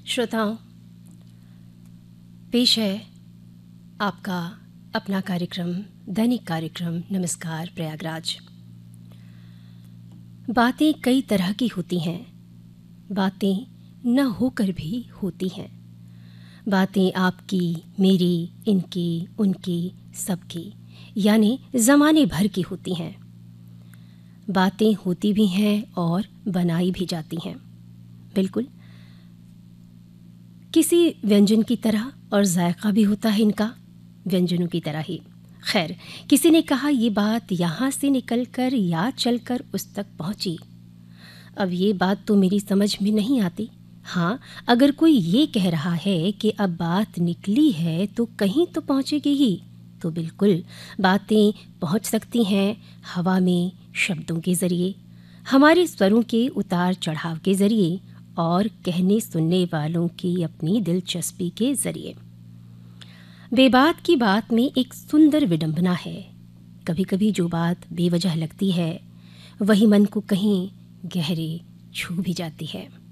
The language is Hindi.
श्रोताओं, पेश है आपका अपना कार्यक्रम, दैनिक कार्यक्रम नमस्कार प्रयागराज। बातें कई तरह की होती हैं, बातें न होकर भी होती हैं। बातें आपकी, मेरी, इनकी, उनकी, सबकी, यानी ज़माने भर की होती हैं। बातें होती भी हैं और बनाई भी जाती हैं, बिल्कुल किसी व्यंजन की तरह, और जायका भी होता है इनका व्यंजनों की तरह ही। खैर, किसी ने कहा ये बात यहाँ से निकलकर या चलकर उस तक पहुँची। अब ये बात तो मेरी समझ में नहीं आती। हाँ, अगर कोई ये कह रहा है कि अब बात निकली है तो कहीं तो पहुँचेगी ही, तो बिल्कुल बातें पहुँच सकती हैं हवा में, शब्दों के ज़रिए, हमारे स्वरों के उतार चढ़ाव के ज़रिए और कहने सुनने वालों की अपनी दिलचस्पी के ज़रिए। बेबात की बात में एक सुंदर विडंबना है। कभी कभी जो बात बेवजह लगती है वही मन को कहीं गहरे छू भी जाती है।